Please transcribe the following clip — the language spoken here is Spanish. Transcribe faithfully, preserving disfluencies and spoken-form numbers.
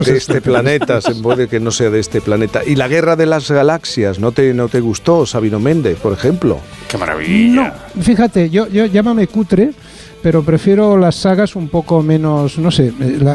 de este planeta, se puede que no sea de este planeta. ¿Y la Guerra de las Galaxias no te, no te gustó, Sabino Méndez, por ejemplo? ¡Qué maravilla! No, fíjate, yo, yo llámame cutre, pero prefiero las sagas un poco menos, no sé, la,